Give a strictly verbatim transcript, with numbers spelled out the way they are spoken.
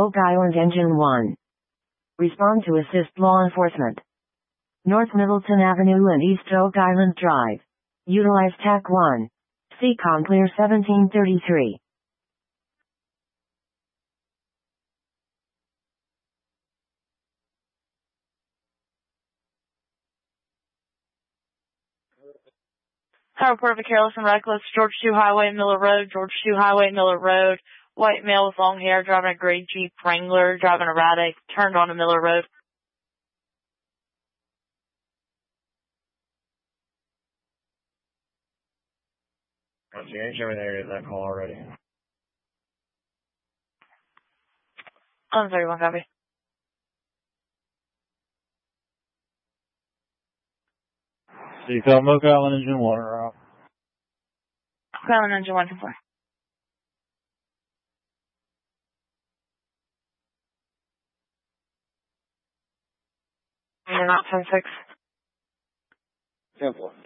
Oak Island Engine one. Respond to assist law enforcement. North Middleton Avenue and East Oak Island Drive. Utilize T A C one. C COM clear seventeen thirty-three. Car report of a careless and reckless, George two Highway, Miller Road, George two Highway, Miller Road. White male with long hair driving a gray Jeep Wrangler, driving erratic, turned onto Miller Road. You ain't showing the area of that call already. eleven thirty-one, copy. So you call Oak Island Engine one or out? Oak Island Engine one, four. You're not ten six. ten four.